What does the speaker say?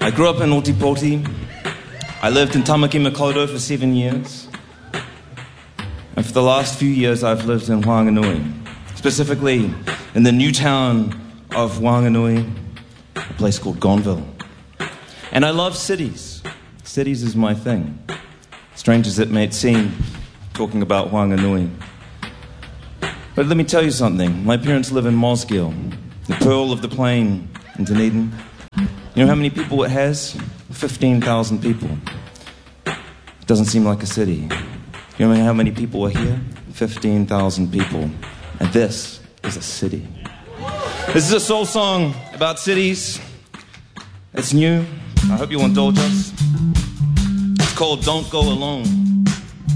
I grew up in Otipoti. I lived in Tamaki Makaurau for 7 years. And for the last few years, I've lived in Whanganui, specifically in the new town of Whanganui, a place called Gonville. And I love cities. Cities is my thing. Strange as it may seem, talking about Whanganui. But let me tell you something. My parents live in Mosgiel, the pearl of the plain in Dunedin. You know how many people it has? 15,000 people. It doesn't seem like a city. You know how many people are here? 15,000 people. And this is a city. This is a soul song about cities. It's new. I hope you'll indulge us. It's called Don't Go Alone.